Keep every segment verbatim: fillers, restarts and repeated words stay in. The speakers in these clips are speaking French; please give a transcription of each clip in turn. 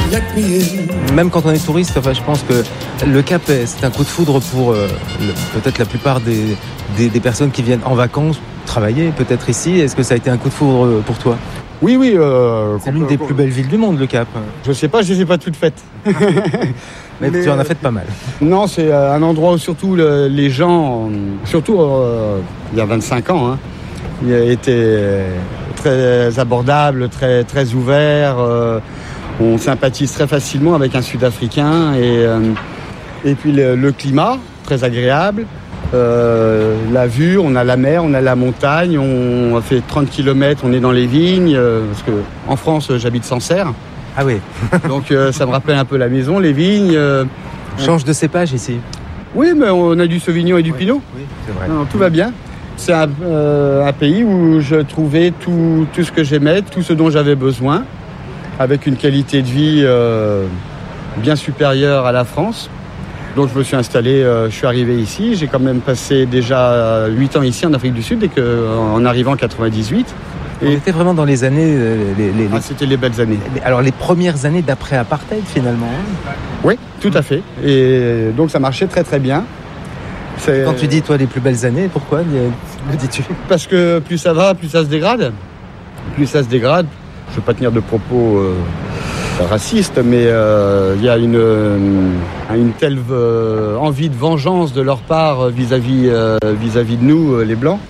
Même quand on est touriste, enfin, je pense que le Cap, c'est un coup de foudre pour euh, le, peut-être la plupart des, des, des personnes qui viennent en vacances, travailler peut-être ici. Est-ce que ça a été un coup de foudre pour toi ? Oui, oui. Euh, c'est l'une des plus belles villes du monde, le Cap. Je sais pas, je les ai pas toutes faites. Mais, Mais tu en as fait pas mal. Non, c'est un endroit où surtout le, les gens, surtout euh, il y a vingt-cinq ans, hein, il était très abordable, très, très ouvert. Euh, on sympathise très facilement avec un Sud-Africain. Et, euh, et puis le, le climat, très agréable. Euh, la vue, on a la mer, on a la montagne, on a fait trente kilomètres, on est dans les vignes. Euh, parce que en France, j'habite Sancerre. Ah oui. Donc euh, ça me rappelle un peu la maison, les vignes. Euh, Change de cépage ici. Oui, mais on a du Sauvignon et du oui, Pinot. Oui, c'est vrai. Non, tout va bien. C'est un, euh, un pays où je trouvais tout, tout ce que j'aimais, tout ce dont j'avais besoin, avec une qualité de vie euh, bien supérieure à la France. Donc je me suis installé, euh, je suis arrivé ici. J'ai quand même passé déjà huit ans ici en Afrique du Sud, et que, en arrivant en quatre-vingt-dix-huit. Et on était vraiment dans les années... Les, les, ah, c'était les belles années. Les, alors les premières années d'après-apartheid finalement. Hein. Oui, tout à fait. Et donc ça marchait très très bien. C'est... Quand tu dis toi les plus belles années, pourquoi le dis-tu ? Parce que plus ça va, plus ça se dégrade. Plus ça se dégrade. Je ne veux pas tenir de propos euh, racistes, mais il euh, y a une, euh, une telle euh, envie de vengeance de leur part vis-à-vis, euh, vis-à-vis de nous, euh, les Blancs,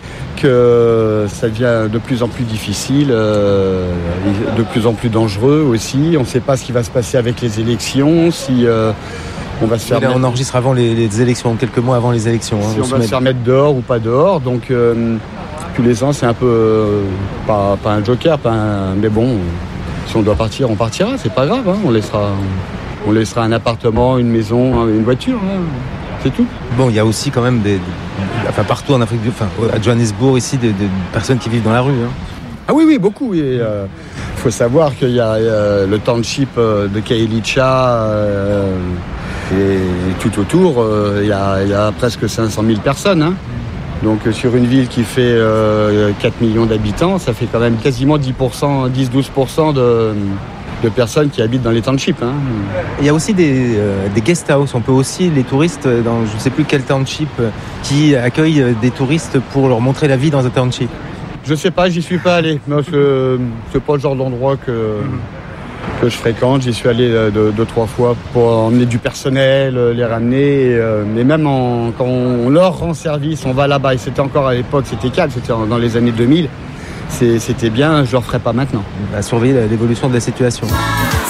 que ça devient de plus en plus difficile, euh, de plus en plus dangereux aussi. On ne sait pas ce qui va se passer avec les élections, si euh, on va se faire... Là, mettre... on enregistre avant les, les élections, quelques mois avant les élections. Si hein, on, on va se, se faire mettre dehors ou pas dehors. Donc euh, tous les ans, c'est un peu... Euh, pas, pas un joker, pas un... mais bon, si on doit partir, on partira, c'est pas grave. Hein, on, laissera, on laissera un appartement, une maison, une voiture. Hein. C'est tout. Bon, il y a aussi quand même des, des, enfin partout en Afrique du Sud, enfin à Johannesburg ici, des, des personnes qui vivent dans la rue. Hein. Ah oui, oui, beaucoup. Il euh, faut savoir qu'il y a euh, le township euh, de Khayelitsha euh, et, et tout autour, euh, il, y a, il y a presque cinq cent mille personnes. Hein. Donc sur une ville qui fait euh, quatre millions d'habitants, ça fait quand même quasiment dix pour cent, dix à douze pour cent de... de personnes qui habitent dans les townships. Hein. Il y a aussi des, euh, des guest house. On peut aussi, les touristes, dans je ne sais plus quel township, qui accueillent des touristes pour leur montrer la vie dans un township. Je ne sais pas, j'y suis pas allé. Non, ce n'est pas le genre d'endroit que, mm-hmm. que je fréquente. J'y suis allé deux, deux, trois fois pour emmener du personnel, les ramener. Et, euh, mais même en, quand on leur rend service, on va là-bas. Et c'était encore à l'époque, c'était calme, c'était dans les années deux mille. C'est, c'était bien, je ne le referai pas maintenant. À surveiller l'évolution de la situation.